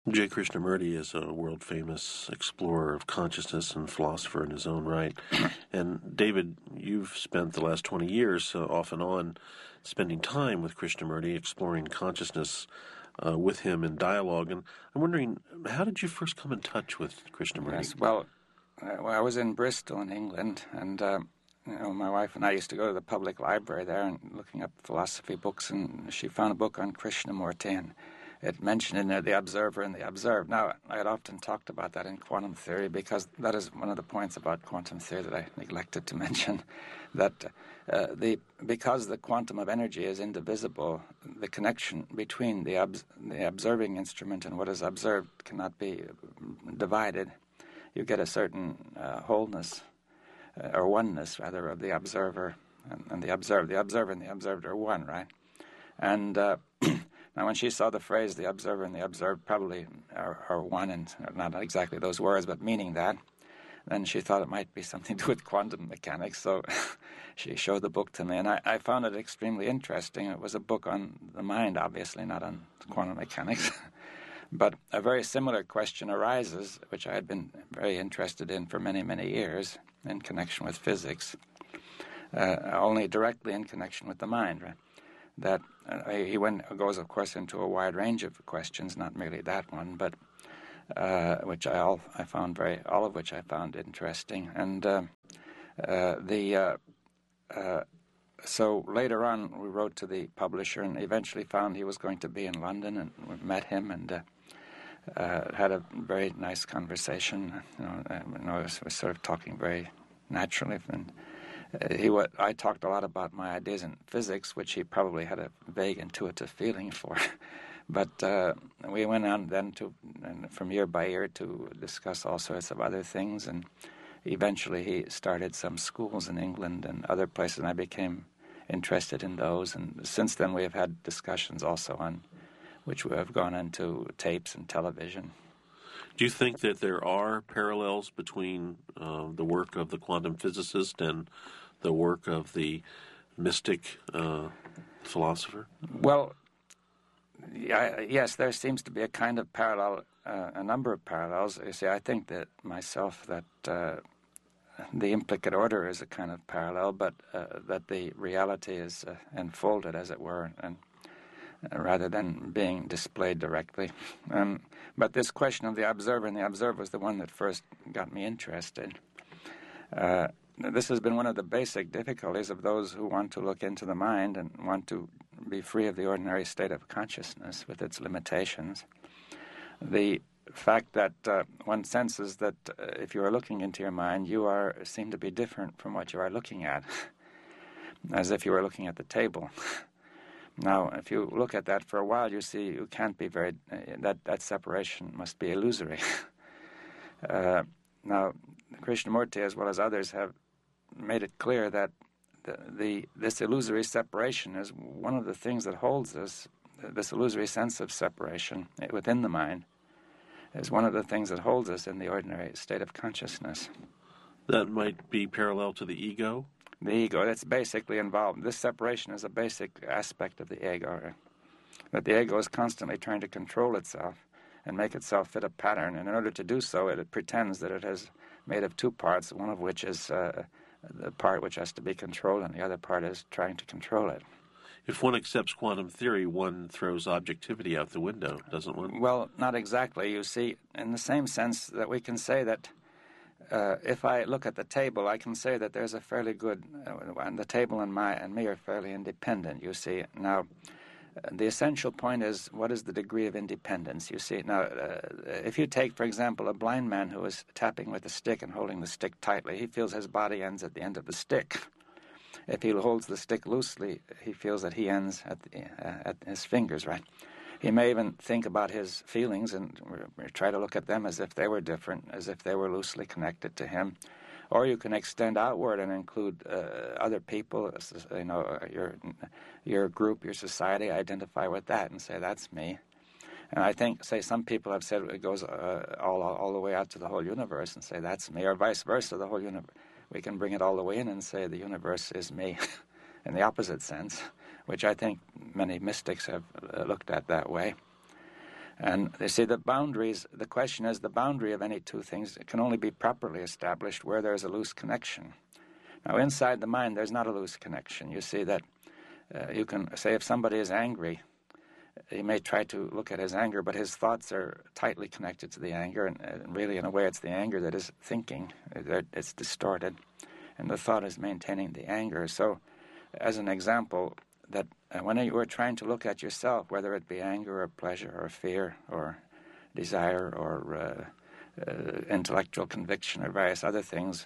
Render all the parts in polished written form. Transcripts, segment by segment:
J. Krishnamurti is a world-famous explorer of consciousness and philosopher in his own right. And David, you've spent the last 20 years off and on spending time with Krishnamurti, exploring consciousness with him in dialogue. And I'm wondering, how did you first come in touch with Krishnamurti? Yes, well, I was in Bristol in England, and my wife and I used to go to the public library there and looking up philosophy books, and she found a book on Krishnamurti, and it mentioned in there the observer and the observed. Now, I had often talked about that in quantum theory because that is one of the points about quantum theory that I neglected to mention, that because the quantum of energy is indivisible, the connection between the observing instrument and what is observed cannot be divided. You get a certain wholeness, or oneness, rather, of the observer and the observed. The observer and the observed are one, right? And now when she saw the phrase, the observer and the observed probably are one, and not exactly those words, but meaning that, then she thought it might be something to do with quantum mechanics, so she showed the book to me, and I found it extremely interesting. It was a book on the mind, obviously, not on quantum mechanics. But a very similar question arises, which I had been very interested in for many, many years in connection with physics, only directly in connection with the mind, right? That he goes, of course, into a wide range of questions, not merely that one, but which all of which I found interesting. And so later on, we wrote to the publisher and eventually found he was going to be in London, and we met him and had a very nice conversation. I was sort of talking very naturally, and I talked a lot about my ideas in physics, which he probably had a vague intuitive feeling for. But we went on then from year by year to discuss all sorts of other things, and eventually he started some schools in England and other places, and I became interested in those. And since then we have had discussions also on which we have gone into tapes and television. Do you think that there are parallels between the work of the quantum physicist and the work of the mystic philosopher? Well, yes, there seems to be a kind of parallel, a number of parallels. You see, I think that myself that the implicate order is a kind of parallel, but that the reality is enfolded, as it were, and rather than being displayed directly. But this question of the observer and the observed was the one that first got me interested. This has been one of the basic difficulties of those who want to look into the mind and want to be free of the ordinary state of consciousness with its limitations. The fact that one senses that if you are looking into your mind, you seem to be different from what you are looking at, as if you were looking at the table. Now, if you look at that for a while, you see you can't be that separation must be illusory. Now, Krishnamurti, as well as others, have made it clear that this illusory separation is one of the things that holds us. This illusory sense of separation within the mind is one of the things that holds us in the ordinary state of consciousness. That might be parallel to the ego? The ego, that's basically involved. This separation is a basic aspect of the ego, that the ego is constantly trying to control itself and make itself fit a pattern. And in order to do so, it pretends that it is made of two parts, one of which is the part which has to be controlled, and the other part is trying to control it. If one accepts quantum theory, one throws objectivity out the window, doesn't one? Well, not exactly. You see, in the same sense that we can say that if I look at the table, I can say that there's a fairly good, the table and me are fairly independent, you see. Now, the essential point is, what is the degree of independence, you see. Now, if you take, for example, a blind man who is tapping with a stick and holding the stick tightly, he feels his body ends at the end of the stick. If he holds the stick loosely, he feels that he ends at his fingers, right? He may even think about his feelings and try to look at them as if they were different, as if they were loosely connected to him. Or you can extend outward and include other people, your group, your society, identify with that and say, that's me. And I think, some people have said it goes all the way out to the whole universe and say, that's me, or vice versa, the whole universe. We can bring it all the way in and say the universe is me in the opposite sense, which I think many mystics have looked at that way. And they say the boundaries, the question is the boundary of any two things can only be properly established where there's a loose connection. Now, inside the mind, there's not a loose connection. You see that you can say if somebody is angry, he may try to look at his anger, but his thoughts are tightly connected to the anger, and really, in a way, it's the anger that is thinking. It's distorted, and the thought is maintaining the anger. So, as an example, that when you are trying to look at yourself, whether it be anger or pleasure or fear or desire or intellectual conviction or various other things,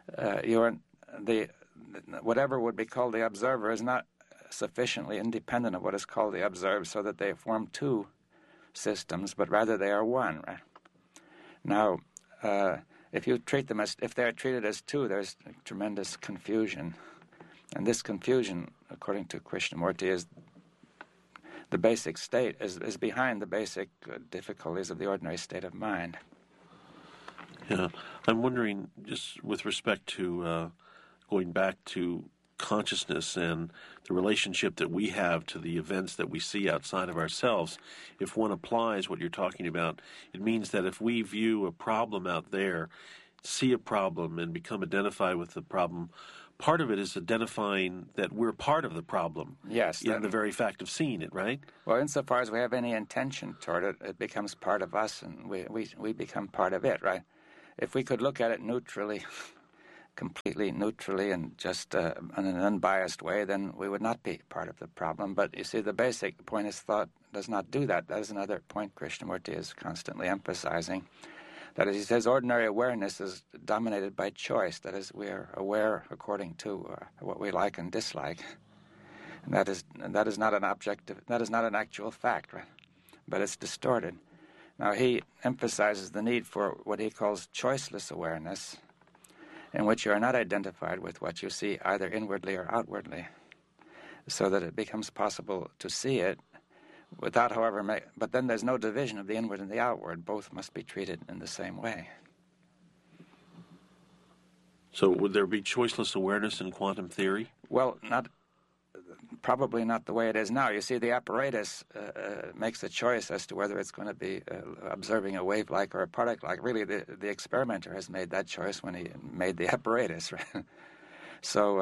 whatever would be called the observer is not sufficiently independent of what is called the observed, so that they form two systems, but rather they are one. Right? Now, if they are treated as two, there's tremendous confusion. And this confusion, according to Krishnamurti, is the basic state, is behind the basic difficulties of the ordinary state of mind. Yeah, I'm wondering, just with respect to going back to consciousness and the relationship that we have to the events that we see outside of ourselves, if one applies what you're talking about, it means that if we view a problem out there, see a problem, and become identified with the problem, part of it is identifying that we're part of the problem. Yes. In the very fact of seeing it, right? Well, insofar as we have any intention toward it, it becomes part of us, and we become part of it, right? If we could look at it neutrally, completely neutrally, and just in an unbiased way, then we would not be part of the problem. But you see, the basic point is thought does not do that. That is another point Krishnamurti is constantly emphasizing. That is, he says, ordinary awareness is dominated by choice. That is, we are aware according to what we like and dislike. And that is not an objective. That is not an actual fact, right? But it's distorted. Now he emphasizes the need for what he calls choiceless awareness, in which you are not identified with what you see either inwardly or outwardly, so that it becomes possible to see it without, however, but then there's no division of the inward and the outward. Both must be treated in the same way. So would there be choiceless awareness in quantum theory? Well, probably not the way it is now. You see, the apparatus makes the choice as to whether it's going to be observing a wave-like or a particle-like. Really, the experimenter has made that choice when he made the apparatus. Right? So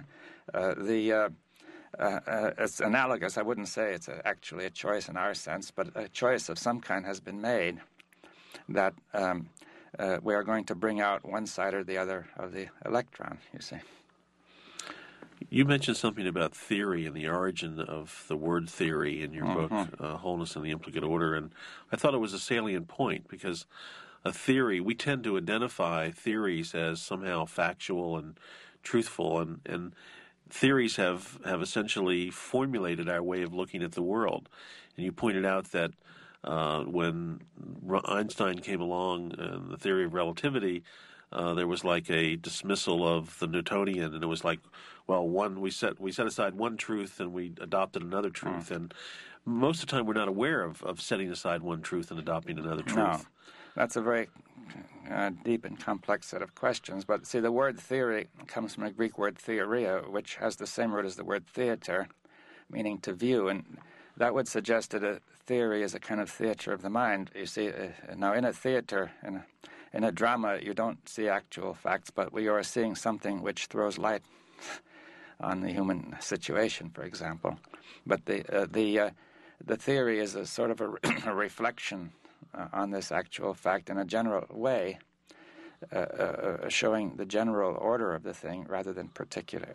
it's analogous. I wouldn't say it's actually a choice in our sense, but a choice of some kind has been made that we are going to bring out one side or the other of the electron, you see. You mentioned something about theory and the origin of the word theory in your book, Wholeness and the Implicate Order, and I thought it was a salient point because a theory, we tend to identify theories as somehow factual and truthful, and theories have essentially formulated our way of looking at the world. And you pointed out that when Einstein came along and the theory of relativity, there was like a dismissal of the Newtonian, and it was like, well, we set aside one truth and we adopted another truth, and most of the time we're not aware of setting aside one truth and adopting another truth. No, that's a very deep and complex set of questions. But see, the word theory comes from a Greek word theoria, which has the same root as the word theater, meaning to view, and that would suggest that a theory is a kind of theater of the mind. You see, now in a theater, in a drama, you don't see actual facts, but we are seeing something which throws light on the human situation, for example. But the theory is a sort of a reflection on this actual fact in a general way, showing the general order of the thing rather than particular.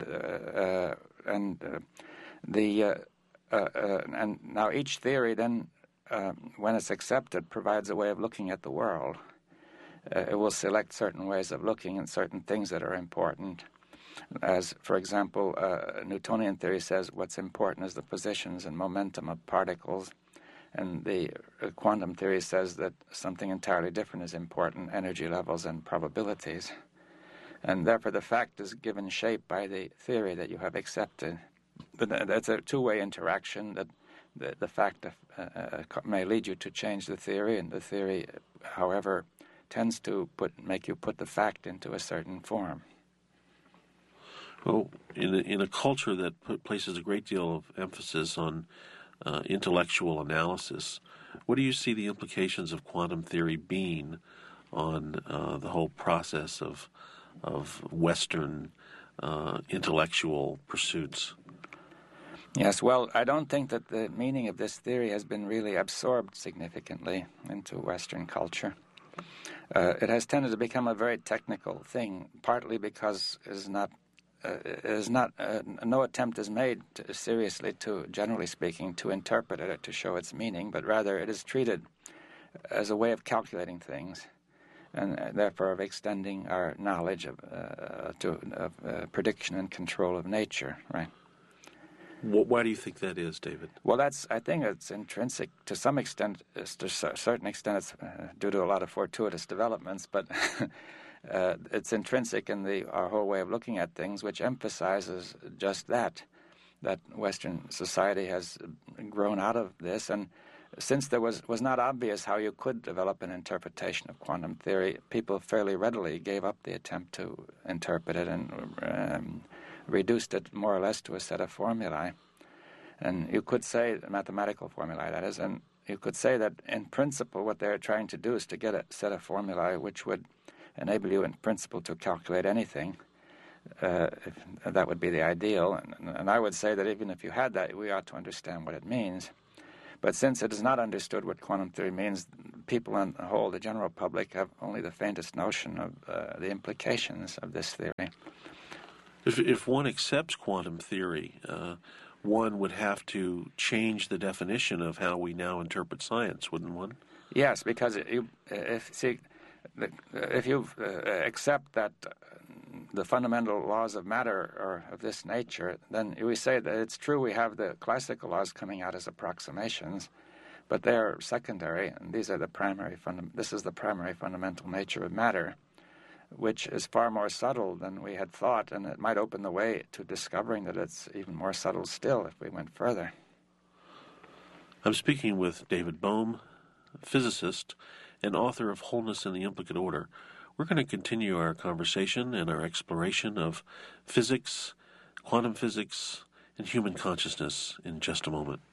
And now each theory then, when it's accepted, provides a way of looking at the world. It will select certain ways of looking and certain things that are important. As, for example, Newtonian theory says what's important is the positions and momentum of particles, and the quantum theory says that something entirely different is important, energy levels and probabilities. And therefore the fact is given shape by the theory that you have accepted. But that's a two-way interaction, that the fact may lead you to change the theory, and the theory, however, tends to make you put the fact into a certain form. Well, in a culture that places a great deal of emphasis on intellectual analysis. What do you see the implications of quantum theory being on the whole process of Western intellectual pursuits? Yes, well, I don't think that the meaning of this theory has been really absorbed significantly into Western culture. It has tended to become a very technical thing, partly because no attempt is made seriously to, generally speaking, to interpret it or to show its meaning, but rather it is treated as a way of calculating things, and therefore of extending our knowledge of prediction and control of nature, right? Why do you think that is, David? Well, I think it's intrinsic to some extent. To a certain extent, it's due to a lot of fortuitous developments, but it's intrinsic in our whole way of looking at things, which emphasizes just that Western society has grown out of this. And since there was not obvious how you could develop an interpretation of quantum theory, people fairly readily gave up the attempt to interpret it and reduced it more or less to a set of formulae. And you could say, mathematical formulae, that is, and you could say that in principle what they're trying to do is to get a set of formulae which would enable you in principle to calculate anything. That would be the ideal. And I would say that even if you had that, we ought to understand what it means. But since it is not understood what quantum theory means, people on the whole, the general public, have only the faintest notion of the implications of this theory. If one accepts quantum theory, one would have to change the definition of how we now interpret science, wouldn't one? Yes, because if you accept that the fundamental laws of matter are of this nature, then we say that it's true we have the classical laws coming out as approximations, but they're secondary, and these are the primary this is the primary fundamental nature of matter, which is far more subtle than we had thought, and it might open the way to discovering that it's even more subtle still if we went further. I'm speaking with David Bohm, physicist and author of Wholeness in the Implicate Order. We're going to continue our conversation and our exploration of physics, quantum physics, and human consciousness in just a moment.